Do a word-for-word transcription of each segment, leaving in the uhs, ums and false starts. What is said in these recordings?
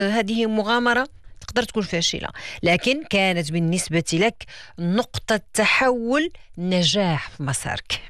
هذه مغامرة تقدر تكون فاشلة، لكن كانت بالنسبة لك نقطة تحول، نجاح في مسارك.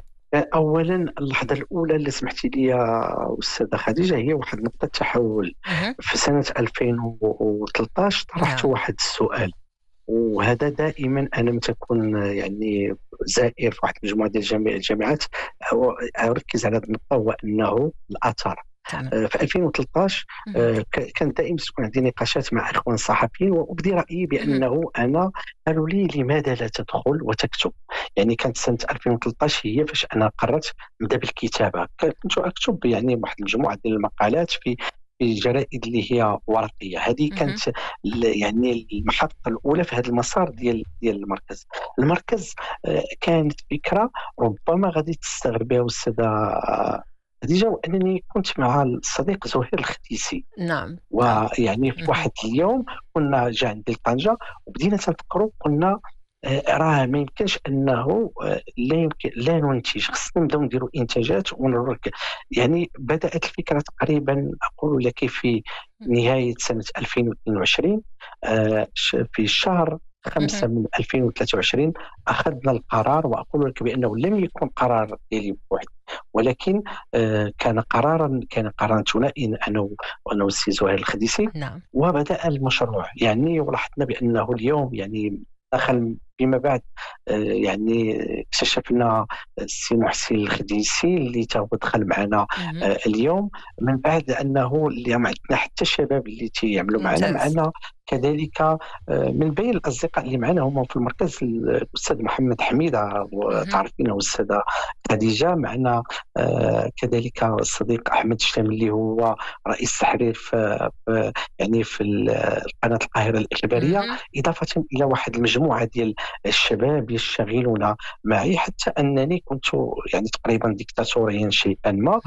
اولا اللحظه الاولى اللي سمحتي لي يا استاذه خديجه هي واحد نقطه تحول. مهم. في سنه ألفين وثلاثطاش طرحت نعم. واحد السؤال، وهذا دائما انا متى كون يعني زائر في واحد المجموعه ديال الجامع- الجامعات أو- اركز على هذه النقطه، هو انه الاثر. تمام. آه، في ألفين وثلاثطاش مهم. آه، ك- كانت دائما تكون عندي نقاشات مع اخوان صحفيين، وابدي رايي مهم. بانه انا قالوا لي لماذا لا تدخل وتكتب. يعني كانت سنه ألفين وثلاثطاش هي فاش انا قررت نبدا بالكتابه. كنت اكتب يعني واحد المجموعه ديال المقالات في في جرائد اللي هي ورقيه. هذه كانت مهم. ال- يعني المحطه الاولى في هذا المسار ديال ديال المركز. المركز آه، كانت فكره ربما غادي تستغرب بها الساده خديجة، وأنني كنت مع الصديق زهير الخديسي. نعم. نعم. ويعني في مهم. واحد اليوم كنا جا عندي لطنجة وبدينا تنفكروا، قلنا آه، راه ما يمكنش انه آه، لا يمكن لا ننتج، خصنا نبداو نديروا انتاجات ونرك. يعني بدات الفكره تقريبا اقول لك في نهايه سنه ألفين واثنين وعشرين. آه، ش- في شهر خمسة مهم. من ألفين وثلاثة وعشرين أخذنا القرار، وأقول لك بأنه لم يكن قرار ديالي بوحدي، ولكن آه، كان قرارا كان قرارا ثنائيا أنا وأنا والسي زهير الخديسي. نعم. وبدأ المشروع يعني، ولاحظنا بأنه اليوم يعني دخل فيما بعد آه، يعني اكتشفنا السي محسن الخديسي اللي تا هو دخل معنا مهم. آه، اليوم، من بعد انه اللي عندنا حتى الشباب اللي تيعملوا معنا ممتاز. معنا كذلك. آه، من بين الاصدقاء اللي معنا هما في المركز الاستاذ محمد حميده، مهم. وتعرفينه، والسيده خديجه معنا. آه، كذلك الصديق احمد الشام اللي هو رئيس تحرير في في- يعني في ال- القناه القاهره الاخباريه، مهم. إضافة إلى واحد المجموعة ديال الشباب يشتغلون معي، حتى أنني كنت يعني تقريبا ديكتاتوريا شيئا ما،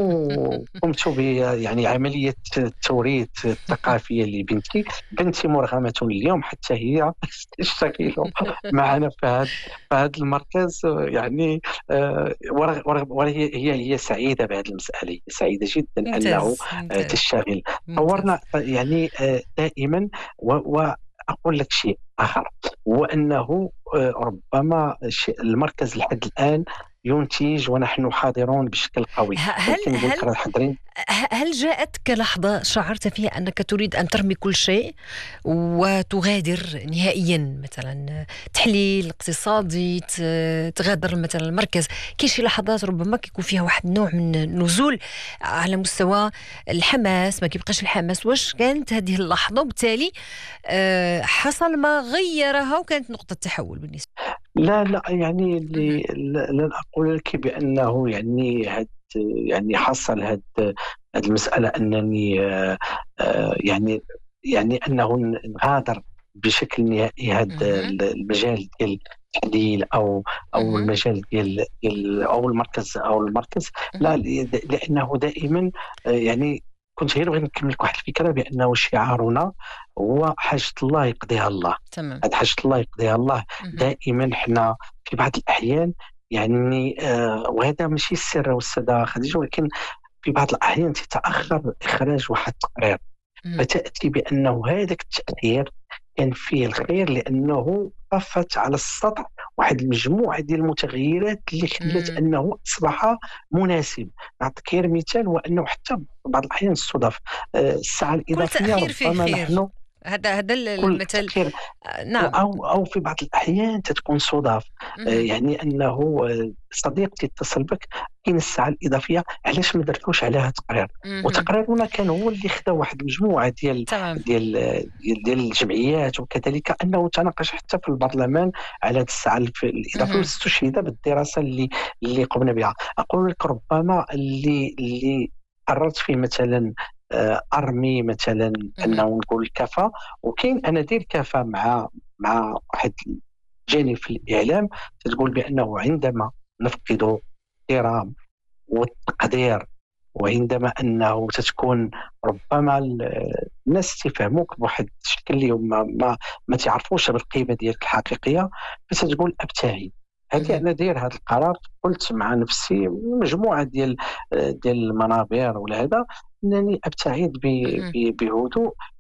وقمت ب يعني عملية التوريث الثقافية لبنتي. بنتي مرغمة اليوم حتى هي تشتغل معنا في هذا في هذا المركز. يعني آه، ورغ- ورغ- وهي هي هي سعيدة بهذه المسألة، هي سعيدة جدا أنه ممتاز. آه، ممتاز. تشتغل. ممتاز. طورنا يعني آه، دائما. وأقول لك شيء آخر، هو أنه آه، ربما الشيء- المركز لحد الآن ينتج ونحن حاضرون بشكل قوي، ه- هل ولكن نقول لك هل راه حاضرين. ه- هل جاءتك لحظة شعرت فيها أنك تريد أن ترمي كل شيء وتغادر نهائيا، مثلا تحليل اقتصادي، ت- تغادر مثلا المركز؟ كاين شي لحظات ربما كيكون فيها واحد النوع من النزول على مستوى الحماس، ما كيبقاش الحماس. واش كانت هذه اللحظة وبالتالي آه، حصل ما غيرها وكانت نقطة تحول بالنسبة؟ لا لا يعني مهم. اللي لا- لن أقول لك بأنه يعني هاد يعني حصل هاد هاد المسألة أنني آه، آه، يعني يعني أنه نغادر بشكل نهائي هذا مهم. المجال ديال التحليل أو أو مهم. المجال ديال ديال أو المركز أو المركز. لا، مهم. ل- لأنه دائما آه، يعني كنت غير بغيت نكمل لك واحد الفكرة بأنه شعارنا هو حاجة الله يقضيها الله. تمام. هاد حاجة الله يقضيها الله. مهم. دائما حنا في بعض الأحيان يعني آه وهذا ماشي السر والسادة خديجة، ولكن في بعض الأحيان تتأخر إخراج واحد التقرير، مهم. فتأتي بأنه هذاك التأثير كان فيه الخير، لأنه طفت على السطح واحد المجموعة ديال المتغيرات اللي خلت مهم. أنه أصبح مناسب. نعطيك غير مثال، وأنه حتى في بعض الأحيان الصدف آه الساعة كل الإضافية تأخير فيه ربما خير. نحن هذا هذا كل المثل. تأخير آه، نعم. أو أو في بعض الأحيان تتكون صدف. آه، مهم. يعني أنه آه، صديق تتصل بك كاين الساعة الإضافية، علاش ما درتوش عليها تقرير؟ مهم. وتقريرنا كان هو اللي خدا واحد المجموعة ديال تمام. ديال آه، ديال ديال الجمعيات، وكذلك أنه تناقش حتى في البرلمان على هذه الساعة الف- الإضافية، مهم. واستشهد بالدراسة اللي اللي قمنا بها. أقول لك ربما اللي اللي قررت فيه مثلا آه، ارمي مثلا مهم. انه نقول كفى. وكاين اناديل كفى مع مع واحد جانب في الاعلام تقول بانه عندما نفقد الاحترام والتقدير، وعندما انه تتكون ربما ال- الناس تفهموك بواحد الشكل اللي هما ما ما تعرفوش بالقيمه ديالك الحقيقيه، فتتقول ابتعد. هذه مهم. انا داير هذا القرار، قلت مع نفسي مجموعه ديال ديال المنابر ولا هذا، انني ابتعد ب- مهم. ب- بهدوء.